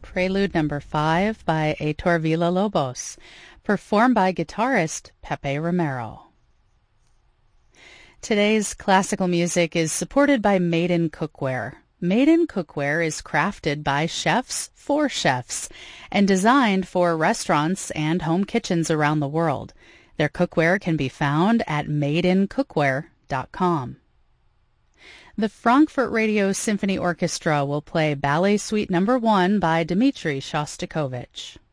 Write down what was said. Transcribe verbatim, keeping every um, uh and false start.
Prelude Number five by Heitor Villa-Lobos, performed by guitarist Pepe Romero. Today's classical music is supported by Made in Cookware. Made in Cookware is crafted by chefs for chefs and designed for restaurants and home kitchens around the world. Their cookware can be found at made in cookware dot com. The Frankfurt Radio Symphony Orchestra will play Ballet Suite Number one by Dmitri Shostakovich.